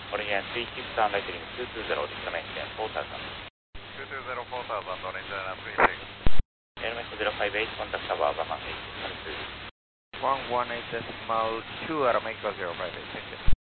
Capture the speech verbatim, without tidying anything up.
Orient three six one Lightning two two zero, destination four thousand. two two zero four thousand, range liner three six. L M S zero five eight, contact tower, Bahamas eight one two. one one eight decimal two, Aramaico zero five eight, thank you.